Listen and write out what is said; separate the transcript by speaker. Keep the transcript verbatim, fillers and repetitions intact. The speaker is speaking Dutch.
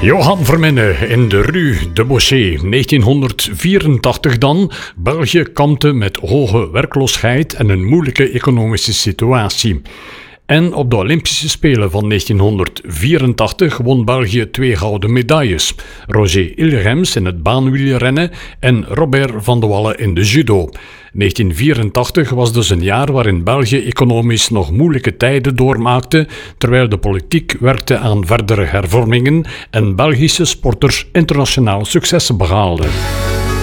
Speaker 1: Johan Verminne in de Rue de Bossé, negentienhonderdvierentachtig dan. België kampte met hoge werkloosheid en een moeilijke economische situatie. En op de Olympische Spelen van negentienhonderdvierentachtig won België twee gouden medailles. Roger Illigems in het baanwielrennen en Robert van de Wallen in de judo. negentien vierentachtig was dus een jaar waarin België economisch nog moeilijke tijden doormaakte, terwijl de politiek werkte aan verdere hervormingen en Belgische sporters internationaal successen behaalden.